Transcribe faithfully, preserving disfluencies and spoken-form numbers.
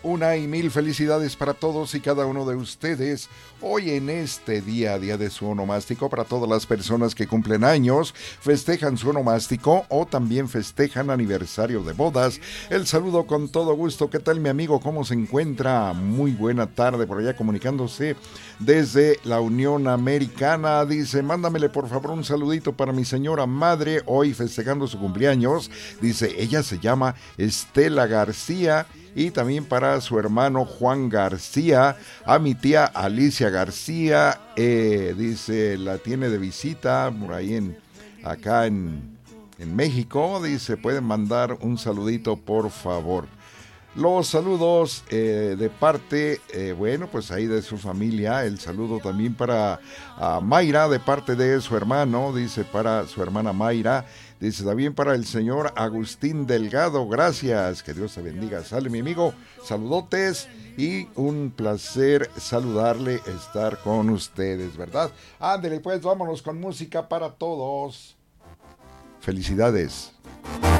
Una y mil felicidades para todos y cada uno de ustedes hoy en este día, día de su onomástico, para todas las personas que cumplen años, festejan su onomástico o también festejan aniversario de bodas. El saludo con todo gusto. ¿Qué tal, mi amigo? ¿Cómo se encuentra? Muy buena tarde por allá comunicándose desde la Unión Americana. Dice, mándamele por favor un saludito para mi señora madre hoy festejando su cumpleaños. Dice, ella se llama Estela García. Y también para su hermano Juan García, a mi tía Alicia García, eh, dice, la tiene de visita por ahí en, acá en, en México. Dice, pueden mandar un saludito por favor. Los saludos eh, de parte, eh, bueno, pues ahí de su familia. El saludo también para uh, Mayra, de parte de su hermano, dice, para su hermana Mayra. Dice, también para el señor Agustín Delgado, gracias, que Dios te bendiga. Sale, mi amigo, saludotes y un placer saludarle, estar con ustedes, ¿verdad? Ándele, pues, vámonos con música para todos. Felicidades.